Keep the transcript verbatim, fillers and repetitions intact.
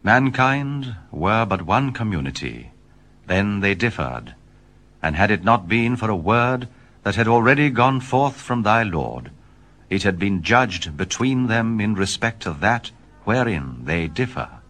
Mankind were but one community. Then they differed. And had it not been for a word that had already gone forth from thy Lord, it had been judged between them in respect of that wherein they differ.